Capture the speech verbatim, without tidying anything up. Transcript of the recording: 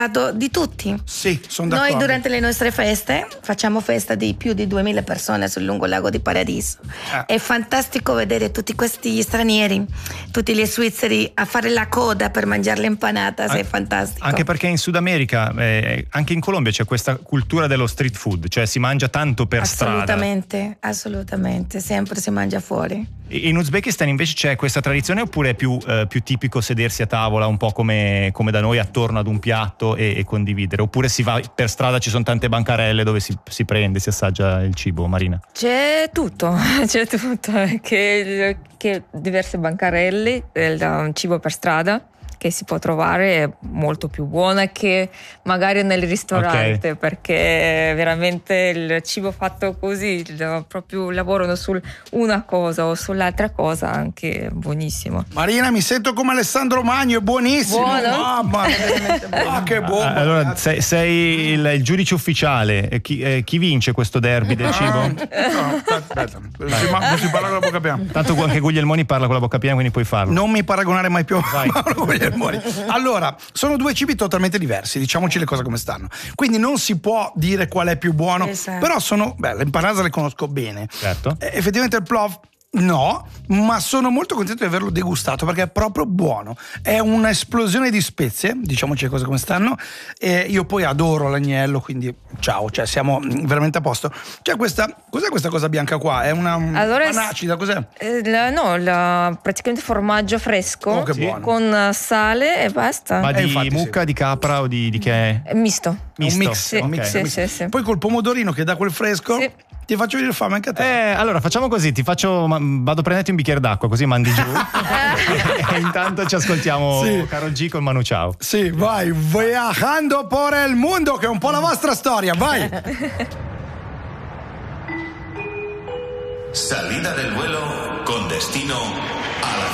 di tutti. Sì, sono d'accordo. Noi durante le nostre feste facciamo festa di più di duemila persone sul lungo lago di Paradiso. Eh. È fantastico vedere tutti questi stranieri, tutti gli svizzeri a fare la coda per mangiare l'empanata, An- è fantastico. Anche perché in Sud America, eh, anche in Colombia c'è questa cultura dello street food, cioè si mangia tanto per assolutamente, strada. Assolutamente, sempre si mangia fuori. In Uzbekistan invece c'è questa tradizione oppure è più, eh, più tipico sedersi a tavola un po' come, come da noi attorno ad un piatto e, e condividere, oppure si va per strada, ci sono tante bancarelle dove si, si prende, si assaggia il cibo, Marina? C'è tutto, c'è tutto, che, che diverse bancarelle, il cibo per strada che si può trovare è molto più buona che magari nel ristorante, okay. Perché veramente il cibo fatto così, proprio lavorano su una cosa o sull'altra cosa, anche buonissimo. Marina, mi sento come Alessandro Magno, è buonissimo. Buono? Mamma mia, ah, che buono. Allora, sei, sei il, il giudice ufficiale, chi, eh, chi vince questo derby del cibo? No, aspetta, non si, non si parla con la bocca piena. Tanto anche Guglielmoni parla con la bocca piena, quindi puoi farlo. Non mi paragonare mai più a Mauro Guglielmoni. Allora, sono due cibi totalmente diversi, diciamoci le cose come stanno. Quindi non si può dire qual è più buono, esatto. Però sono, beh, le empanate le conosco bene. Certo. Eh, effettivamente il plov no, ma sono molto contento di averlo degustato perché è proprio buono. È un'esplosione di spezie, diciamoci le cose come stanno. E io poi adoro l'agnello, quindi ciao, cioè siamo veramente a posto. C'è questa, cos'è questa cosa bianca qua? È una allora, panacida, cos'è? Eh, la, no, la, praticamente formaggio fresco, oh, che sì. buono. Con sale e basta. Ma di eh, infatti, mucca, sì. Di capra o di, di che è? È misto. Misto. Un mix, sì, un mix, sì, un mix. Sì, sì. Poi col pomodorino che dà quel fresco, sì. Ti faccio venire fame anche a te. Eh, allora facciamo così, ti faccio, vado a prenderti un bicchiere d'acqua così mandi giù e intanto ci ascoltiamo, sì. Karol G con Manu Chao. Sì, vai, viajando por el mundo, che è un po' la vostra storia, vai. Salida del vuelo con destino a la